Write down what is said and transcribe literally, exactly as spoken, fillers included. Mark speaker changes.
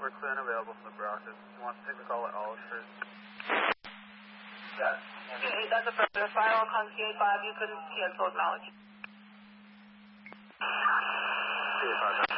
Speaker 1: we're clear and available from the Baracus. You want to take the call at Olive Street?
Speaker 2: Yes. Okay, that's a further final concierge five. You can cancel acknowledge.
Speaker 1: C A five.